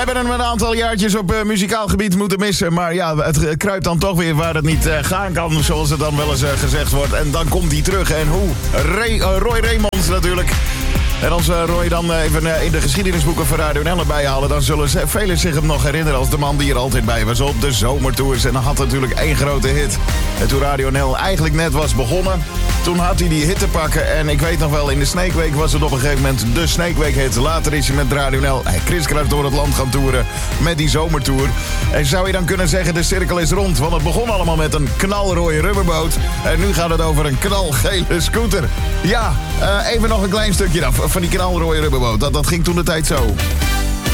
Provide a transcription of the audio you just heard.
hebben hem een aantal jaartjes op muzikaal gebied moeten missen. Maar ja, het kruipt dan toch weer waar het niet gaan kan, zoals het dan wel eens gezegd wordt. En dan komt hij terug. En hoe? Roy Raymonds natuurlijk. En als Roy dan even in de geschiedenisboeken van Radio NL erbij halen, dan zullen velen zich hem nog herinneren als de man die er altijd bij was op de zomertours. En dan had natuurlijk één grote hit. En toen Radio NL eigenlijk net was begonnen, toen had hij die hit te pakken. En ik weet nog wel, in de Snake Week was het op een gegeven moment de Snake Week hit. Later is hij met Radio NL kriskras door het land gaan toeren met die zomertour. En zou je dan kunnen zeggen, de cirkel is rond. Want het begon allemaal met een knalrooie rubberboot. En nu gaat het over een knalgele scooter. Ja, even nog een klein stukje af van die knalrooie rubberboot. Dat ging toen de tijd zo.